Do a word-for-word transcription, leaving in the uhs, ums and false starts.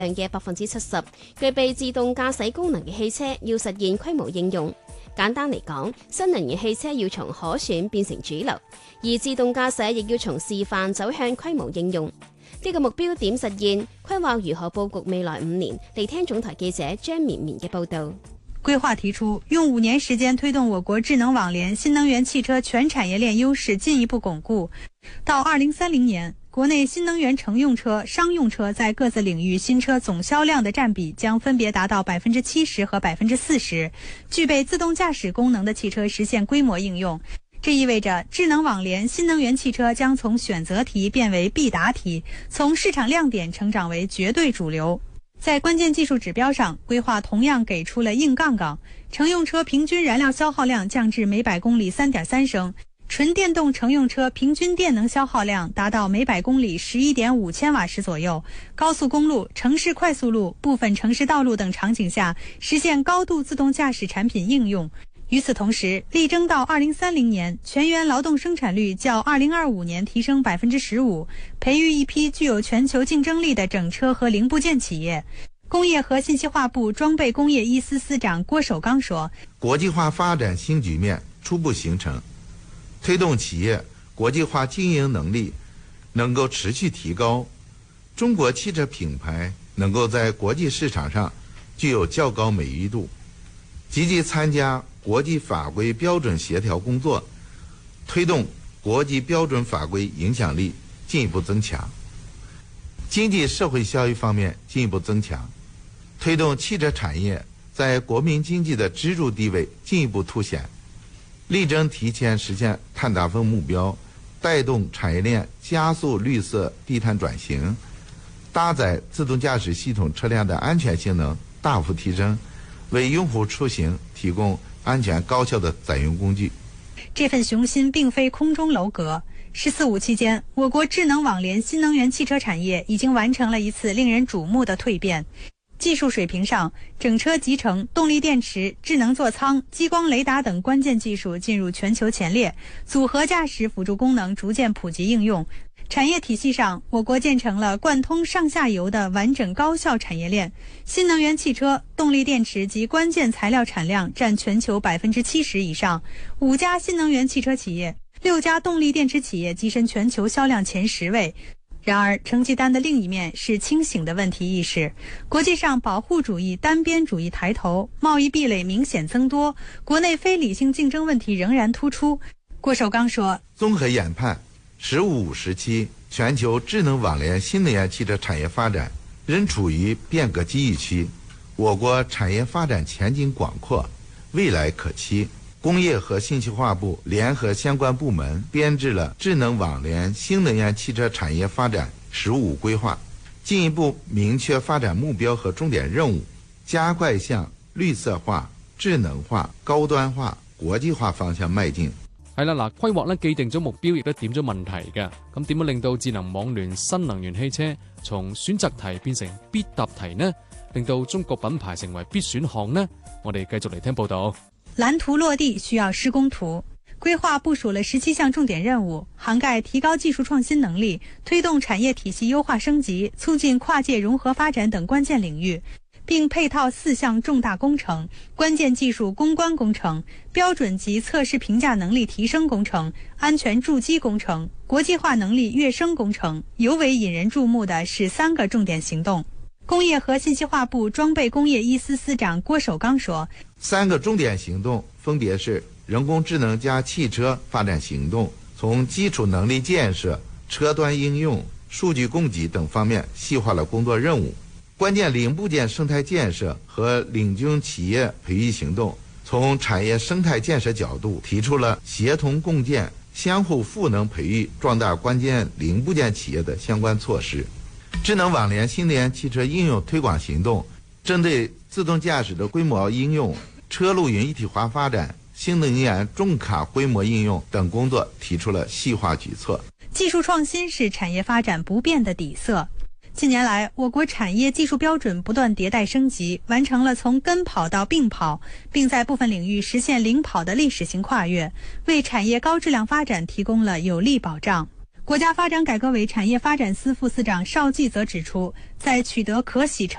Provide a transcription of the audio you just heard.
嘅百分之七十，具備自動駕駛功能嘅汽車要實現規模應用。簡單嚟講，新能源汽車要從可選變成主流，而自動駕駛亦要從示範走向規模應用。呢個目標點實現？規劃如何佈局未來五年？嚟聽總台記者張綿綿嘅報導。 規劃提出，用五年時間推動我國智能網聯新能源汽車全產業鏈優勢進一步鞏固。到二零三零年，國內新能源乘用車、商用車在各自領域新車總銷量的佔比將分別達到百分之七十和百分之四十。具備自動駕駛功能的汽車實現規模應用。這意味着智能網聯新能源汽車將從選擇題變為必答題，從市場亮點成長為絕對主流。在關鍵技術指標上，規劃同樣給出了硬槓槓。乘用車平均燃料消耗量降至每百公里 三點三升，純電動乘用車平均電能消耗量達到每百公里 十一點五千瓦時左右。高速公路、城市快速路、部分城市道路等場景下實現高度自動駕駛產品應用。與此同時，力爭到二零三零年全員勞動生產率較二零二五年提升百分之十五，培育一批具有全球競爭力的整車和零部件企業。工業和信息化部裝備工業一司司長郭守剛說： 國際化發展新局面初步形成，推動企業國際化經營能力能夠持續提高，中國汽車品牌能夠在國際市場上具有較高美譽度，積極參加國際法規標準協調工作，推動國際標準法規影響力進一步增強。經濟社會效益方面進一步增強，推動汽車產業在國民經濟的支柱地位進一步凸顯，力爭提前實現碳達峰目標，帶動產業鏈加速綠色低碳轉型，搭載自動駕駛系統車輛的安全性能大幅提升，為用戶出行提供安全高效的載用工具。 這份雄心並非空中樓閣。十四五期間，我國智能網聯新能源汽車產業已經完成了一次令人矚目的蛻變。技術水平上，整車集成、動力電池、智能座艙、激光雷達等關鍵技術進入全球前列，組合駕駛輔助功能逐漸普及應用。產業體系上，我國建成了貫通上下游的完整高效產業鏈。新能源汽車、動力電池及關鍵材料產量佔全球百分之七十以上，五家新能源汽車企業、六家動力電池企業躋身全球銷量前十位。然而，成績單的另一面是清醒的問題意識。國際上保護主義、單邊主義抬頭，貿易壁壘明顯增多，國內非理性競爭問題仍然突出。郭守剛說： 綜合研判，十五五時期全球智能網聯新能源汽車產業發展仍處於變革機遇期，我國產業發展前景廣闊，未來可期。工業和信息化部聯合相關部門編制了智能網聯新能源汽車產業發展“十五”規劃，進一步明確發展目標和重點任務，加快向綠色化、智能化、高端化、國際化方向邁進。 係啦，嗱，規劃咧既定咗目標，亦都點咗問題嘅。咁點樣令到智能網聯新能源汽車從選擇題變成必答題呢？令到中國品牌成為必選項呢？我哋繼續嚟聽報道。 藍圖落地需要施工圖，規劃部署了十七項重點任務，涵蓋提高技術創新能力、推動產業體系優化升級、促進跨界融合發展等關鍵領域，並配套四項重大工程：關鍵技術攻關工程、標準及測試評價能力提升工程、安全駐機工程、國際化能力躍升工程。尤為引人注目的是三個重點行動。工業和信息化部裝備工業一司司長郭守剛說： 三個重點行動分別是人工智能加汽車發展行動，從基礎能力建設、車端應用、數據供給等方面細化了工作任務；關鍵零部件生態建設和領軍企業培育行動，從產業生態建設角度提出了協同共建、相互賦能培育壯大關鍵零部件企業的相關措施。智能網聯新能源汽車應用推廣行動，針對自動駕駛的規模應用、車路雲一體化發展、新能源重卡規模應用等工作提出了細化舉措。 技術創新是產業發展不變的底色。近年來，我國產業技術標準不斷迭代升級，完成了從跟跑到並跑，並在部分領域實現領跑的歷史性跨越，為產業高質量發展提供了有力保障。 国家发展改革委产业发展司副司长邵季则指出，在取得可喜成